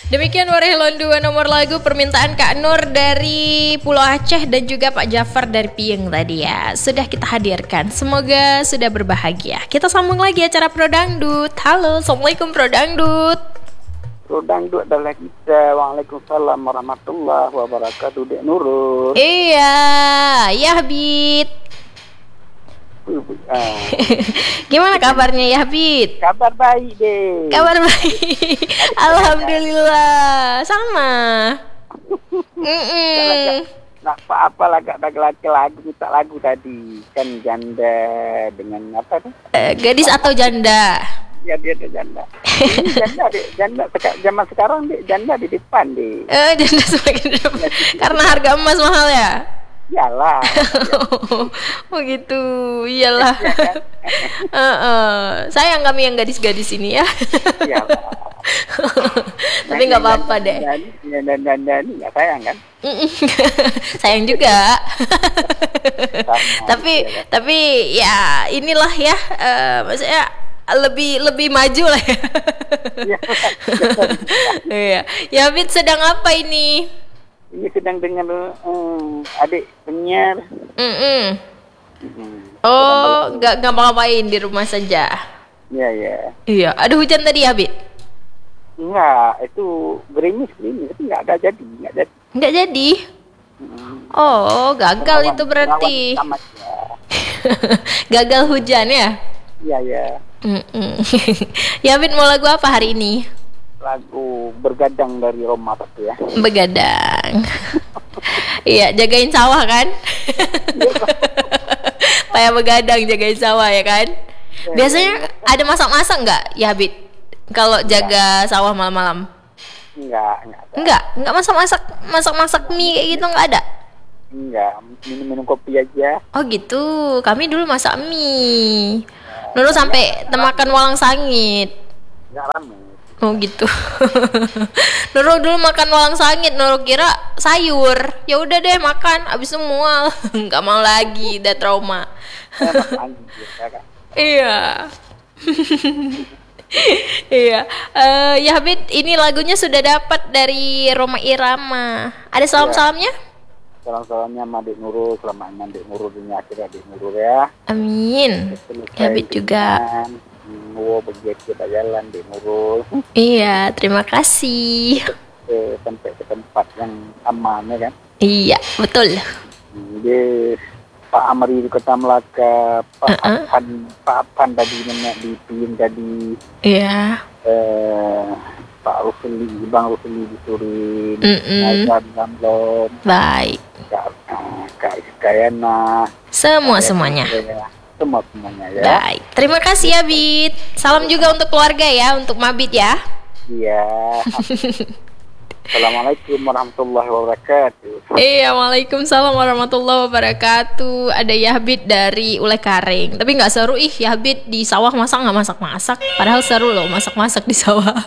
Demikian Warhelon 2 nomor lagu permintaan Kak Nur dari Pulau Aceh dan juga Pak Jafar dari Pieng tadi ya. Sudah kita hadirkan. Semoga sudah berbahagia. Kita sambung lagi acara Pro Dangdut. Halo, Assalamualaikum Pro Dangdut. Pro Dangdut adalah kita. Waalaikumsalam warahmatullahi wabarakatuh. Dek Nurul. Iya, ya Habib. Gimana kabarnya ya Habib? Kabar baik deh. Kabar baik. Alhamdulillah. Sama. Nak apa lagu minta lagu tadi kan janda dengan apa tuh? Gadis atau janda? Ya dia ada janda. Janda zaman sekarang deh janda di depan deh. Janda semakin depan. Karena harga emas mahal ya? Iyalah. Oh gitu, iyalah. Sayang kami yang gadis-gadis ini ya. Iyalah. Tapi nggak apa-apa deh. Dan nggak sayang kan? Sayang juga. Tapi ya inilah ya, maksudnya lebih maju lah ya. Iya. Ya Fit sedang apa ini? Ini sedang dengan adik penyiar. Oh, nggak ngapain di rumah saja. Iya. Iya, ada hujan tadi ya, Bit? Enggak, itu gerimis tapi nggak jadi. Nggak jadi. Oh, gagal itu berarti. Gagal hujan ya? Iya. Ya, Bit mau lagu apa hari ini? Lagu Bergadang dari Roma tapi ya. Begadang. Iya, jagain sawah kan? Kayak begadang jagain sawah ya kan? Biasanya ada masak-masak nggak ya Bit? Kalau jaga sawah malam-malam? Enggak masak mie kayak gitu nggak ada? Enggak, minum kopi aja. Oh gitu, kami dulu masak mie. Dulu sampai temakan walang sangit. Enggak rame. Oh gitu. Nurul dulu makan walang sangit, Nurul kira sayur. Ya udah deh makan, abis semua. Nggak mau lagi, udah trauma. Iya. Iya. Ya Habib, ini lagunya sudah dapat dari Roma Irama. Ada salam-salamnya? Salam-salamnya sama Dek Nurul, selamat Dek Nurul dunia akhirat Dek Nurul ya. Amin. Ya Habib juga. Begitu kita jalan di Nurul. Iya, terima kasih. Sampai ke tempat yang aman ya kan? Iya, betul. Di Pak Amri di Kota Melaka, Pak Apan tadi nenek di Piling tadi. Iya. Pak Rusli, Bang Rusli di Surin. Azam Gamlon. Baik. Kak Iskayana. Semuanya. Semuanya ya. Baik. Terima kasih ya Bit. Salam juga untuk keluarga ya, untuk Mabit ya. Iya. Assalamualaikum warahmatullahi wabarakatuh. Iya, waalaikumsalam warahmatullahi wabarakatuh. Ada Yahbit dari Ule Karing. Tapi nggak seru Yahbit di sawah nggak masak-masak. Padahal seru loh masak-masak di sawah.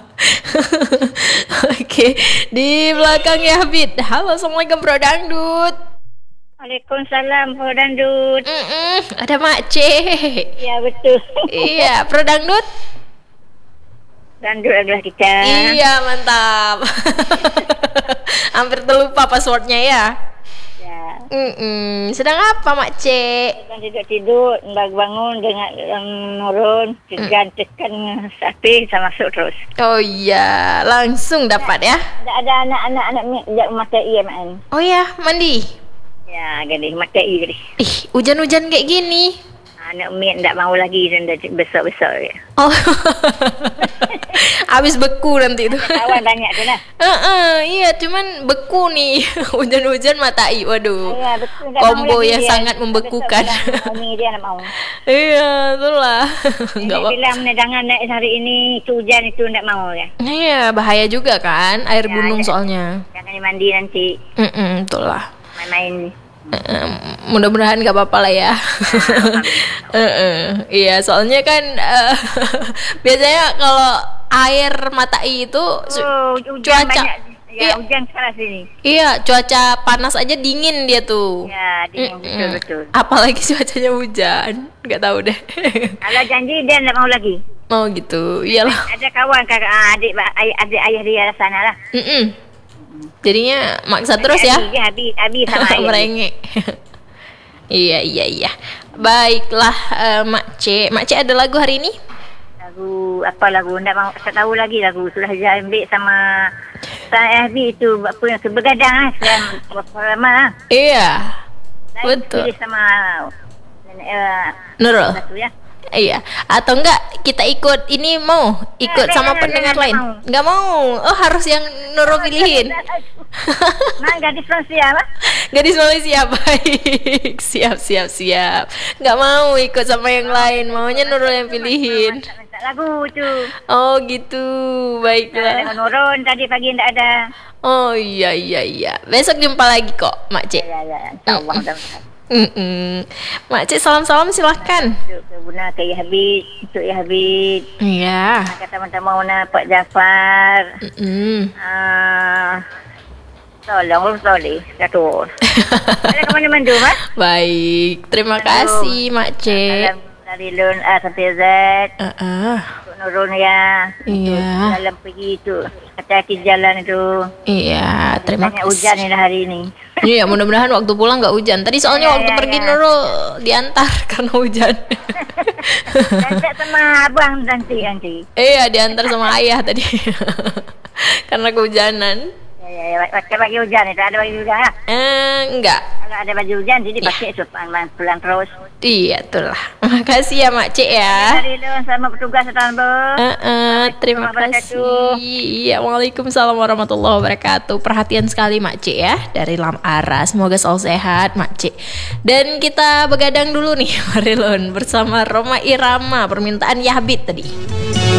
Oke, di belakang Yahbit. Halo, assalamualaikum Bro Dangdut. Waalaikumsalam Pro Dangdut. Ada Mak C. Iya betul. Iya, Pro Dangdut. Dangdut adalah kita. Iya, mantap. Hampir terlupa passwordnya ya. Ya. Sedang apa Mak C? Sedang tidur, bangun dengan nurun, tekan sapi sama masuk terus. Oh iya, langsung dapat ya. Ada anak-anak mata iya man. Oh ya, mandi. Ya, gini mata iya gini. Hujan-hujan kayak gini. Anak Umi tak mau lagi dan dah besar-besar ya. Oh. Habis beku nanti itu. Kawan banyak tu lah. Iya, cuman beku nih. Hujan-hujan matai. Waduh. Ya, betul. Combo yang sangat membekukan. Umi dia nak mau. Iya, itulah. Enggak apa. Bilang jangan naik hari ini hujan itu tak mau ya. Iya, bahaya juga kan air gunung soalnya. Jangan mandi nanti. Itulah. Main-main. Mudah-mudahan gak apa-apa lah ya. Iya, soalnya kan biasanya kalau air matai itu hujan cuaca banyak. Ya, hujan keras ini. Iya, cuaca panas aja dingin dia tuh. Ya, dingin betul. Apalagi cuacanya hujan, nggak tahu deh. Kalau janji dia nggak mau lagi. Oh gitu, iyalah. Ada kawan kakak adik ayah dia sana lah. Jadinya maksa terus ya. Habis sama ayah. Merengek. Iya. Baiklah, Mak C ada lagu hari ini? Lagu apa lagu? Tak tahu lagi lagu. Sudah saya ambil sama FB itu apa yang begadang berapa lama lah. Iya. Betul. Pilih sama Nurul. satu ya. Iya, atau enggak kita ikut ini sama pendengar lain? Enggak mau. Oh, harus yang Nurul pilihin. Gadis Malaysia apa? Gadis Malaysia, baik. Siap. Enggak mau ikut sama yang lain, maunya Nurul yang pilihin. Minta lagu tu. Oh, gitu. Baiklah. Dengan Nurul tadi pagi tidak ada. Oh, iya. Besok jumpa lagi kok, Mak Cik. Ya. Insyaallah mudah-mudahan. Mak Cik salam-salam silahkan. Guna ke Habib, untuk Habib. Iya. Kata teman-teman mana Pak Jafar. Tolong Datuk. Ada ke mana-mana tu, Mak? Baik, terima kasih Mak Cik. Dari Lun sampai Z. Untuk Nurul ya. Iya. Dalam pergi tu. Hati-hati jalan itu. Iya, terima kasih. kasih. Hujan ni hari ini. Iya, mudah-mudahan waktu pulang nggak hujan. Tadi soalnya waktu pergi Nurul diantar karena hujan. Diantar sama abang nanti. Iya, diantar sama ayah tadi. Karena kehujanan. Ya, pakai baju hujan itu ada baju hujan ya? Enggak. Kalau ada baju hujan jadi pakai pulang terus. Iya, itulah. Makasih ya Mak Cik ya. Dari lu sama petugas Tanbo. Terima kasih. Iya, Waalaikumsalam warahmatullahi wabarakatuh. Perhatian sekali Mak Cik ya dari Lam Ara. Semoga selalu sehat Mak Cik. Dan kita begadang dulu nih Marilon bersama Roma Irama, permintaan Yahbit tadi.